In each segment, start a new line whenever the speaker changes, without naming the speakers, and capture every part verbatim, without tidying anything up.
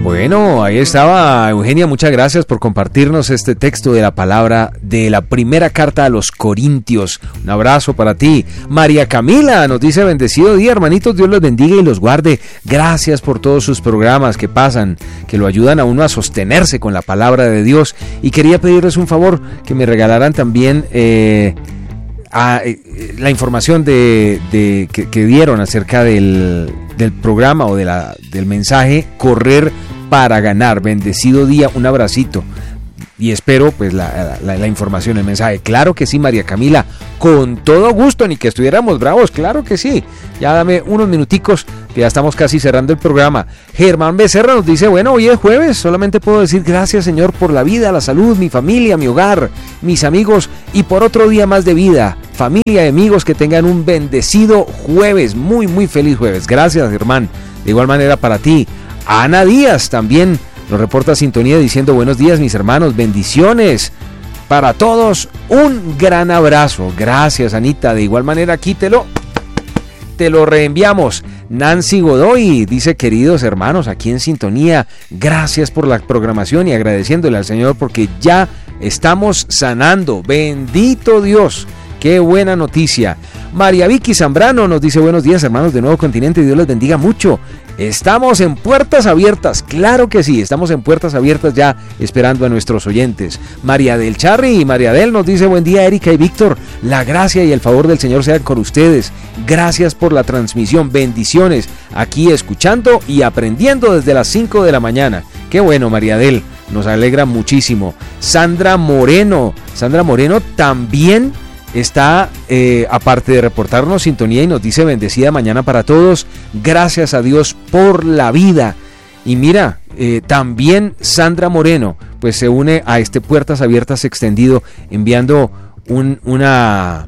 Bueno, ahí estaba Eugenia, muchas gracias por compartirnos este texto de la palabra de la primera carta a los Corintios. Un abrazo para ti. María Camila nos dice: bendecido día, hermanitos, Dios los bendiga y los guarde. Gracias por todos sus programas que pasan, que lo ayudan a uno a sostenerse con la palabra de Dios. Y quería pedirles un favor, que me regalaran también eh, a, eh, la información de, de que, que dieron acerca del, del programa o de la, del mensaje Correr para Ganar. Bendecido día, un abracito. Y espero pues la, la, la información, el mensaje. Claro que sí, María Camila, con todo gusto, ni que estuviéramos bravos, claro que sí. Ya dame unos minuticos, que ya estamos casi cerrando el programa. Germán Becerra nos dice: bueno, hoy es jueves, solamente puedo decir gracias, Señor, por la vida, la salud, mi familia, mi hogar, mis amigos, y por otro día más de vida. Familia y amigos, que tengan un bendecido jueves, muy muy feliz jueves. Gracias, Germán. De igual manera para ti. Ana Díaz también nos reporta sintonía diciendo: buenos días, mis hermanos, bendiciones para todos, un gran abrazo. Gracias, Anita. De igual manera aquí te lo, te lo reenviamos. Nancy Godoy dice: queridos hermanos, aquí en sintonía, gracias por la programación y agradeciéndole al Señor porque ya estamos sanando. Bendito Dios. Qué buena noticia. María Vicky Zambrano nos dice: buenos días, hermanos de Nuevo Continente, Dios les bendiga mucho. Estamos en puertas abiertas, claro que sí, estamos en puertas abiertas ya esperando a nuestros oyentes. María del Charri y María del nos dice: buen día, Erika y Víctor, la gracia y el favor del Señor sean con ustedes. Gracias por la transmisión, bendiciones, aquí escuchando y aprendiendo desde las cinco de la mañana. Qué bueno, María del, nos alegra muchísimo. Sandra Moreno, Sandra Moreno también está, eh, aparte de reportarnos sintonía, y nos dice: bendecida mañana para todos, gracias a Dios por la vida. Y mira, eh, también Sandra Moreno pues se une a este Puertas Abiertas extendido, enviando un, una,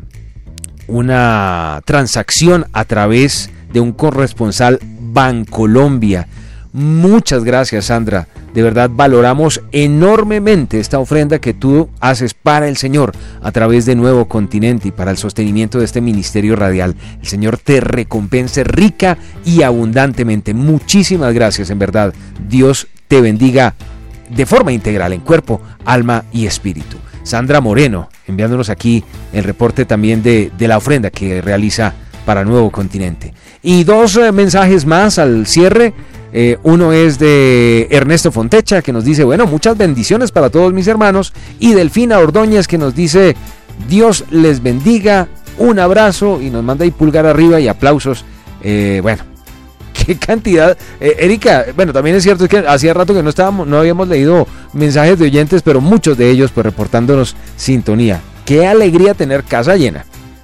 una transacción a través de un corresponsal Bancolombia. Muchas gracias, Sandra. De verdad valoramos enormemente esta ofrenda que tú haces para el Señor a través de Nuevo Continente y para el sostenimiento de este ministerio radial. El Señor te recompense rica y abundantemente. Muchísimas gracias, en verdad. Dios te bendiga de forma integral en cuerpo, alma y espíritu. Sandra Moreno, enviándonos aquí el reporte también de, de la ofrenda que realiza para Nuevo Continente. Y dos eh, mensajes más al cierre. Eh, uno es de Ernesto Fontecha, que nos dice: bueno, muchas bendiciones para todos mis hermanos. Y Delfina Ordóñez, que nos dice: Dios les bendiga, un abrazo, y nos manda ahí pulgar arriba y aplausos. Eh, bueno, qué cantidad. eh, Erika, bueno, también es cierto, es que hacía rato que no estábamos, no habíamos leído mensajes de oyentes, pero muchos de ellos pues reportándonos sintonía. Qué alegría tener casa llena.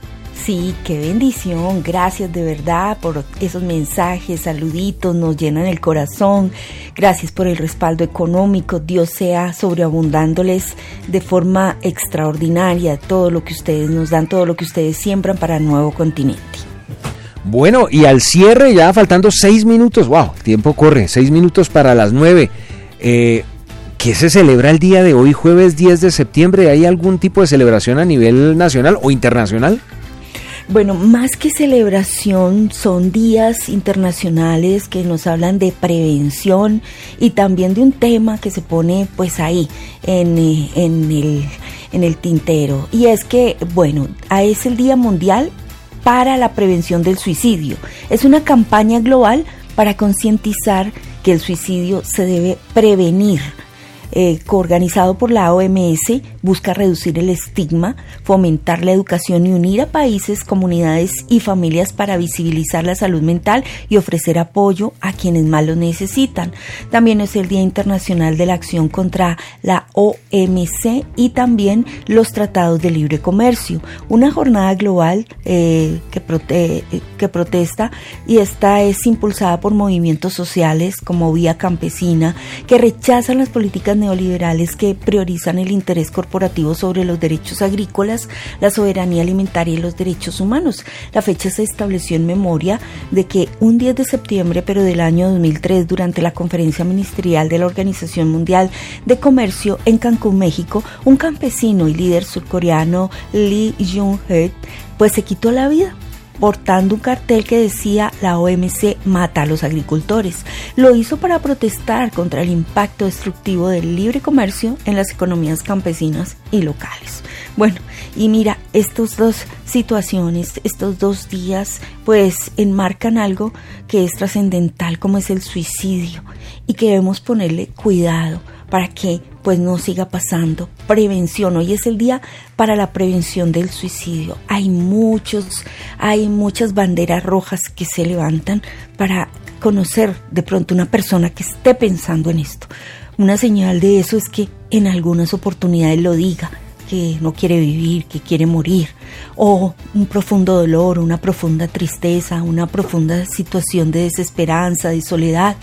Sí, qué bendición, gracias de verdad por esos mensajes, saluditos, nos llenan el corazón, gracias por el respaldo económico, Dios sea sobreabundándoles de forma extraordinaria todo lo que ustedes nos dan, todo lo que ustedes siembran para el Nuevo Continente.
Bueno, y al cierre ya faltando seis minutos, wow, el tiempo corre, seis minutos para las nueve. Eh, ¿Qué se celebra el día de hoy, jueves diez de septiembre? ¿Hay algún tipo de celebración a nivel nacional o internacional?
Bueno, más que celebración, son días internacionales que nos hablan de prevención y también de un tema que se pone pues ahí en, en, el, en el tintero. Y es que, bueno, es el Día Mundial para la Prevención del Suicidio. Es una campaña global para concientizar que el suicidio se debe prevenir. Eh, coorganizado por la O M S, busca reducir el estigma, fomentar la educación y unir a países, comunidades y familias para visibilizar la salud mental y ofrecer apoyo a quienes más lo necesitan. También es el Día Internacional de la Acción contra la O M C y también los Tratados de Libre Comercio, una jornada global eh, que, prote- que protesta, y esta es impulsada por movimientos sociales como Vía Campesina, que rechazan las políticas neoliberales que priorizan el interés corporativo sobre los derechos agrícolas, la soberanía alimentaria y los derechos humanos. La fecha se estableció en memoria de que un diez de septiembre, pero del año dos mil tres, durante la conferencia ministerial de la Organización Mundial de Comercio en Cancún, México, un campesino y líder surcoreano, Lee Jung-hae, pues se quitó la vida. portando un cartel que decía la O M C mata a los agricultores. Lo hizo para protestar contra el impacto destructivo del libre comercio en las economías campesinas y locales. Bueno, y mira, estas dos situaciones, estos dos días, pues enmarcan algo que es trascendental, como es el suicidio, y que debemos ponerle cuidado para que pues no siga pasando. Prevención, hoy es el día para la prevención del suicidio. Hay muchos, hay muchas banderas rojas que se levantan para conocer de pronto una persona que esté pensando en esto. Una señal de eso es que en algunas oportunidades lo diga, que no quiere vivir, que quiere morir, o un profundo dolor, una profunda tristeza, una profunda situación de desesperanza, de soledad,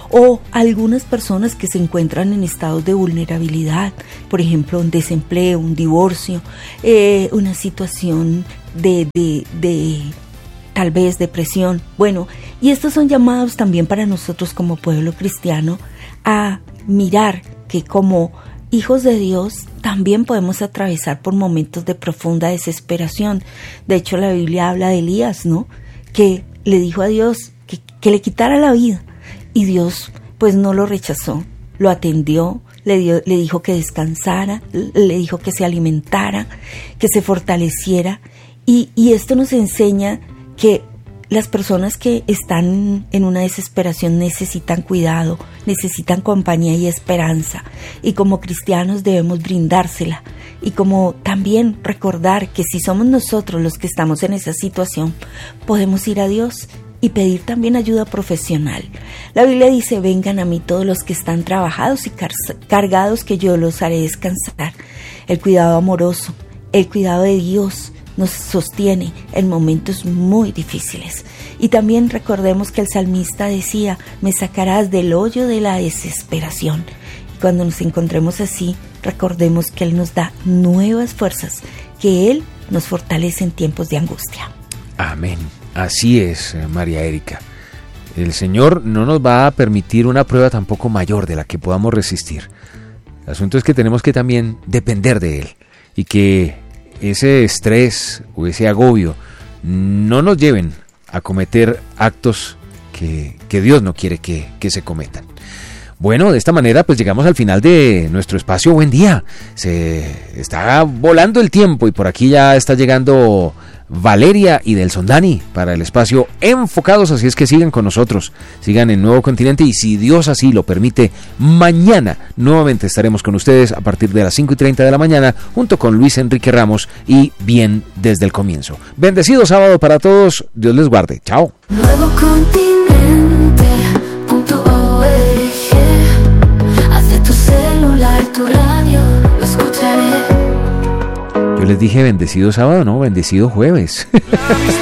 o algunas personas que se encuentran en estados de vulnerabilidad, por ejemplo, un desempleo, un divorcio, eh, una situación de, de, de tal vez depresión. Bueno, y estos son llamados también para nosotros como pueblo cristiano a mirar que como hijos de Dios también podemos atravesar por momentos de profunda desesperación. De hecho, la Biblia habla de Elías, ¿no? Que le dijo a Dios que, que le quitara la vida, y Dios pues no lo rechazó, lo atendió, le, dio, le dijo que descansara, le dijo que se alimentara, que se fortaleciera, y, y esto nos enseña que las personas que están en una desesperación necesitan cuidado, necesitan compañía y esperanza, y como cristianos debemos brindársela, y como también recordar que si somos nosotros los que estamos en esa situación, podemos ir a Dios y pedir también ayuda profesional. La Biblia dice: vengan a mí todos los que están trabajados y car- cargados, que yo los haré descansar. El cuidado amoroso, el cuidado de Dios nos sostiene en momentos muy difíciles. Y también recordemos que el salmista decía: me sacarás del hoyo de la desesperación. Y cuando nos encontremos así, recordemos que Él nos da nuevas fuerzas, que Él nos fortalece en tiempos de angustia.
Amén. Así es, María Erika. El Señor no nos va a permitir una prueba tampoco mayor de la que podamos resistir. El asunto es que tenemos que también depender de Él, y que ese estrés o ese agobio no nos lleven a cometer actos que, que Dios no quiere que, que se cometan. Bueno, de esta manera pues llegamos al final de nuestro espacio Buen Día. Se está volando el tiempo y por aquí ya está llegando Valeria y Del Sondani para el espacio Enfocados, así es que sigan con nosotros, sigan en Nuevo Continente, y si Dios así lo permite, mañana nuevamente estaremos con ustedes a partir de las cinco y treinta de la mañana junto con Luis Enrique Ramos y Bien desde el Comienzo. Bendecido sábado para todos, Dios les guarde, chao.
Nuevo Continente punto org. Haz de tu celular tu radio, lo escucharé.
Yo les dije bendecido sábado, no, bendecido jueves.